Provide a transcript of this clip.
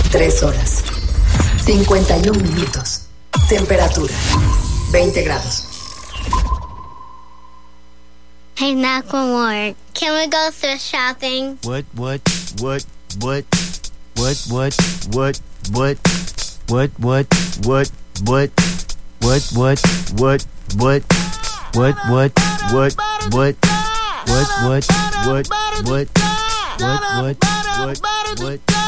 3 horas. 51 minutos. Temperatura 20 grados. Hey, knock one more. Can we go thrift shopping? What? What?